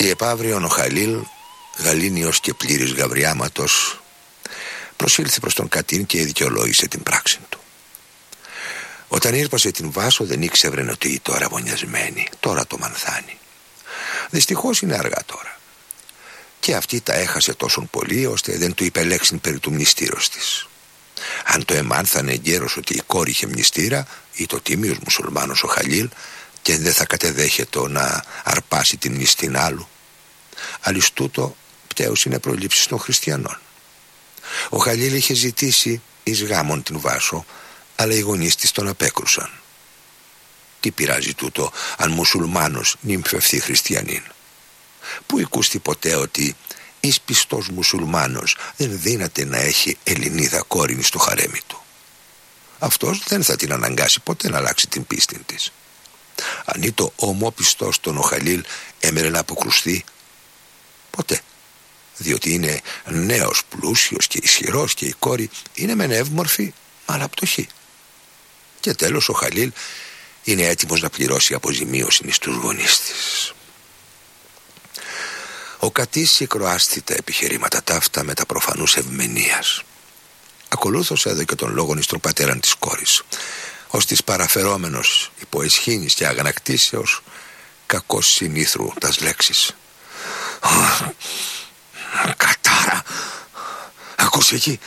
Τι επαύριον ο Χαλίλ, γαλήνιος και πλήρης γαβριάματος, προσήλθε προς τον Κατίν και δικαιολόγησε την πράξη του. Όταν ήρπασε την Βάσο δεν ήξερε ότι τώρα βονιασμένη, τώρα το μανθάνει. Δυστυχώς είναι αργά τώρα. Και αυτή τα έχασε τόσον πολύ ώστε δεν του είπε λέξην περί του μνηστήρος της. Αν το εμάνθανε γέρος ότι η κόρη είχε μνηστήρα, ή το τίμιος μουσουλμάνος ο Χαλίλ, και δεν θα κατεδέχεται να αρπάσει την μνηστήν άλλου. Αλλης τούτο πτέως είναι προλήψεις των χριστιανών. Ο Χαλίλ είχε ζητήσει εις γάμον την Βάσο, αλλά οι γονείς της τον απέκρουσαν. Τι πειράζει τούτο αν μουσουλμάνος νυμφευθεί χριστιανήν? Πού οικούστη ποτέ ότι εις πιστός μουσουλμάνος δεν δύναται να έχει Ελληνίδα κόρη στο χαρέμι του? Αυτός δεν θα την αναγκάσει ποτέ να αλλάξει την πίστη της. Αν ή το ομόπιστος τον ο Χαλίλ έμερε να αποκρουστεί? Ποτέ. Διότι είναι νέος, πλούσιος και ισχυρός και η κόρη είναι μεν εύμορφη αλλά πτωχή. Και τέλος ο Χαλίλ είναι έτοιμος να πληρώσει αποζημίωση στους γονείς της. Ο Κατής συγκροάστη τα επιχειρήματα ταύτα με τα προφανούς ευμενίας. Ακολούθως έδωκε τον λόγον εις τον πατέραν της κόρης, ως της παραφερόμενος υπό εσχήνης και αγανακτήσεως κακός συνήθρου τας λέξεις. Κατάρα, ακούσε εκεί.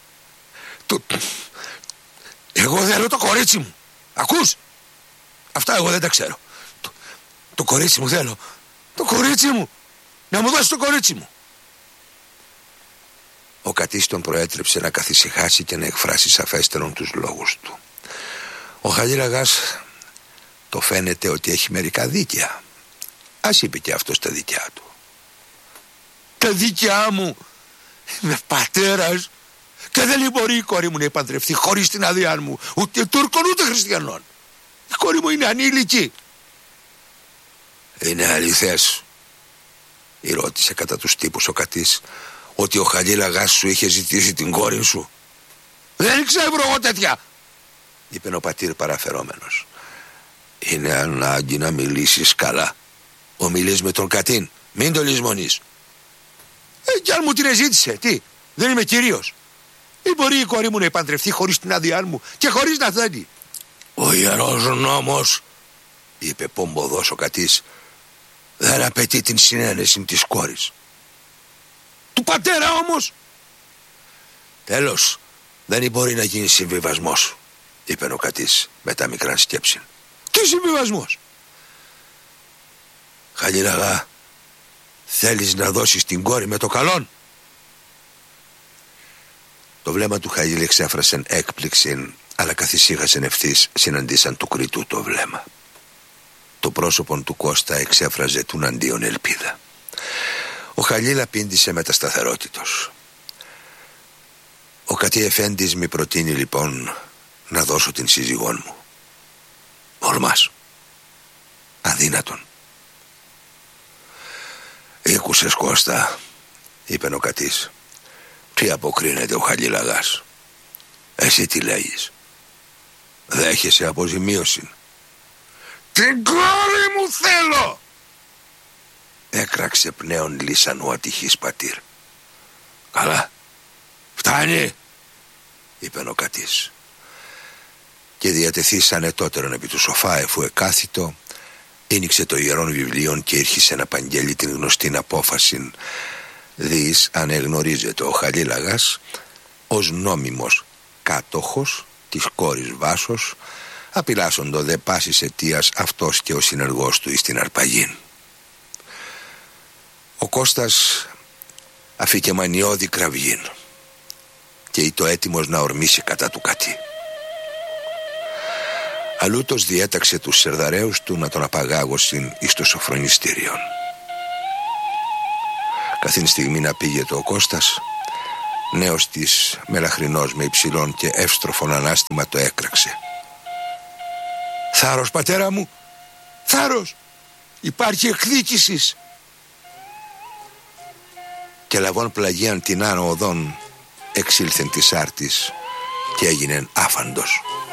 Εγώ θέλω το κορίτσι μου. Ακούς? Αυτά εγώ δεν τα ξέρω. Το κορίτσι μου θέλω. Το κορίτσι μου. Να μου δώσει το κορίτσι μου. Ο Κατής τον προέτρεψε να καθησυχάσει και να εκφράσει σαφέστερον τους λόγους του. Ο Χαλίλ Αγάς το φαίνεται ότι έχει μερικά δίκαια. Ας είπε και αυτός τα δικιά του. Τα δικιά μου? Είμαι πατέρας και δεν μπορεί η κόρη μου να επαντρευτεί χωρίς την άδειά μου, ούτε Τούρκων ούτε Χριστιανών. Η κόρη μου είναι ανήλικη. Είναι αληθές, ρώτησε κατά τους τύπους ο Κατής, ότι ο Χαλίλ Αγάς σου είχε ζητήσει την κόρη σου? Δεν ξέρω εγώ τέτοια, είπε ο πατήρ παραφερόμενος. Είναι ανάγκη να μιλήσεις καλά. Ομιλείς με τον Κατίν, μην το λησμονείς. Κι αν μου την ζήτησε, τι, δεν είμαι κυρίως? Ή μπορεί η κόρη μου να επαντρευτεί χωρίς την άδειά μου και χωρίς να θέλει? Ο Ιερός Νόμος, είπε πομποδός ο Κατής, δεν απαιτεί την συνένεση της κόρης. Του πατέρα όμως? Τέλος, δεν μπορεί να γίνει συμβιβασμός, είπε ο Κατής με τα μικρά σκέψη. Τι συμβιβασμός? Χαλίλ Αγά, θέλεις να δώσεις την κόρη με το καλόν? Το βλέμμα του Χαλίλ εξέφρασε έκπληξη, αλλά καθησύχασεν ευθύς συναντήσαν του κριτού το βλέμμα. Το πρόσωπον του Κώστα εξέφραζε τουν αντίον ελπίδα. Ο Χαλίλ απήντησε με τα σταθερότητος. Ο Κατή Εφέντης μη προτείνει λοιπόν να δώσω την σύζυγόν μου. Ορμάς? Αδύνατον. Ήκουσες Κώστα, είπε ο Κατής. Τι αποκρίνεται ο Χαλίλ Αγάς? Εσύ τι λέγεις? Δέχεσαι αποζημίωση? Την κόρη μου θέλω! Έκραξε πνέον λύσαν ο ατυχής πατήρ. Καλά, φτάνει, είπε ο Κατής. Και διατεθήσαν ετώτερον επί του σοφά, εφού εκάθιτο άνοιξε το ιερόν βιβλίον και ήρχισε να απαγγέλει την γνωστήν απόφαση, δις ανεγνωρίζεται ο Χαλίλ Αγάς ως νόμιμος κάτοχος της κόρης Βάσος, απειλάσσοντο δε πάσης αιτίας αυτός και ο συνεργός του εις την αρπαγήν. Ο Κώστας αφήκε μανιώδη κραυγήν και ήτο έτοιμος να ορμήσει κατά του Κατή. Αλλούτος διέταξε τους σερδαρέους του να τον απαγάγωσιν εις το σοφρονιστήριον. Καθήν στιγμή να πήγεται ο Κώστας, νέος της μελαχρινός με υψηλόν και εύστροφον ανάστημα το έκραξε. Θάρρος πατέρα μου, θάρρος, υπάρχει εκδίκησης. Και λαβών πλαγίαν την άνω οδόν εξήλθεν της άρτης και έγινεν άφαντος.